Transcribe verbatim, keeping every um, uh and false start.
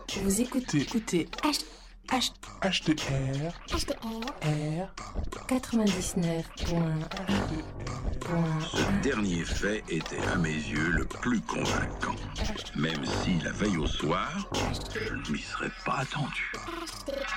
Vous écoutez, écoutez H, H, H T R H T R R quatre-vingt-dix-neuf point un. Ce dernier fait était à mes yeux le plus convaincant. Même si la veille au soir, je ne m'y serais pas attendu.